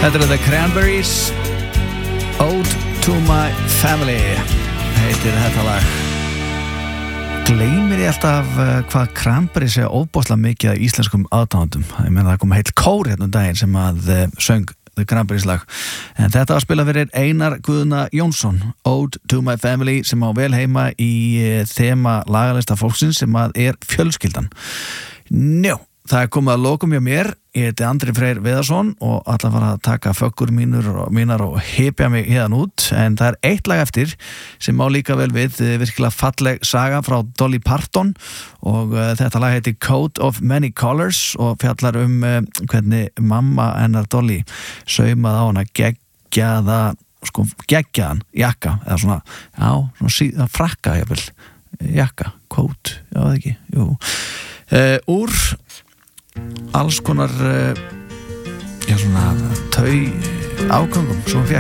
Þetta The Cranberries, Ode to my Family heitir þetta lag. Gleymir ég alltaf hvað Cranberries óbóðslega mikið af íslenskum aðdáendum. Ég meina það kom heill kór hérna daginn sem að söng The Cranberries lag. En þetta var spilað fyrir Einar Guðna Jónsson, Ode to my Family, sem á vel heima í þema lagalista fólksins sem að fjölskyldan. Það komið að lokum hjá mér. Ég heiti Andri Freyr Viðarsson og ætla að fara að taka föggur mínar og hypja mig hérna út, en það eitt lag eftir sem á líka vel við, virkilega falleg saga frá Dolly Parton, og þetta lag heiti Coat of Many Colors og fjallar hvernig mamma hennar Dolly saumaði á hana geggjaðan jakka, eða svona frakka jafnvel, jakka, coat, já það ekki, jú, úr alls konar svona ágöngum sem hún fékk.